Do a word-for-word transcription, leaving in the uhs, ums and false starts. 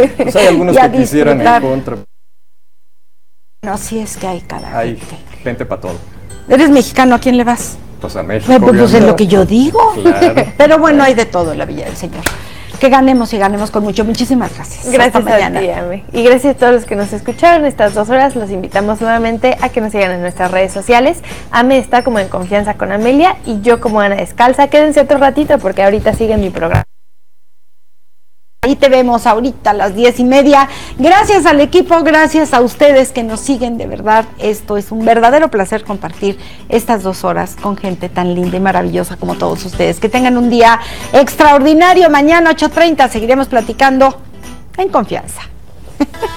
Pues hay algunos que quisieran ir contra. No, sí es que hay cada Hay gente. gente para todo. ¿Eres mexicano? ¿A quién le vas? Pues a México. Pues, pues es lo que yo digo. Claro. Pero bueno, hay de todo en la Villa del Señor. Que ganemos y ganemos con mucho. Muchísimas gracias. Gracias Hasta mañana. a ti, Ame. Y gracias a todos los que nos escucharon estas dos horas. Los invitamos nuevamente a que nos sigan en nuestras redes sociales. Ame está como En Confianza con Amelia y yo como Ana Descalza. Quédense otro ratito porque ahorita sigue mi programa. Ahí te vemos ahorita a las diez y media. Gracias al equipo, gracias a ustedes que nos siguen, de verdad. Esto es un verdadero placer compartir estas dos horas con gente tan linda y maravillosa como todos ustedes. Que tengan un día extraordinario. Mañana ocho treinta seguiremos platicando En Confianza.